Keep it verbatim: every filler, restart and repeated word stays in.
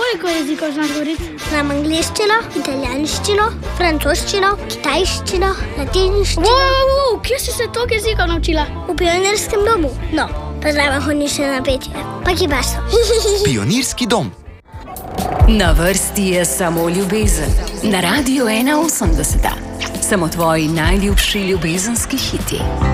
Koliko jezikov znaš govoriti? Znam angleščino, italijanščino, francoščino, kitajščino, latinščino. Wow, wow, kje si se toliko jezikov naučila? V pionirskem domu. No, pa zraven hodi še na petje. Pa kibaso. Pionirski dom. Na vrsti je samo ljubezen. Na Radiu ena osemdeset. Samo tvoji najljubši ljubezenski hiti.